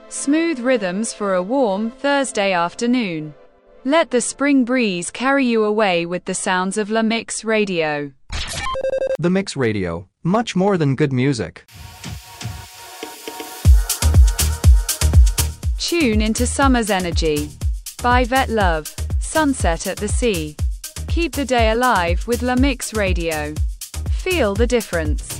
Smooth rhythms for a warm Thursday afternoon. Let the spring breeze carry you away with the sounds of La Mix Radio. The Mix Radio, much more than good music. Tune into Summer's Energy by Vet Love, Sunset at the Sea. Keep the day alive with La Mix Radio. Feel the difference.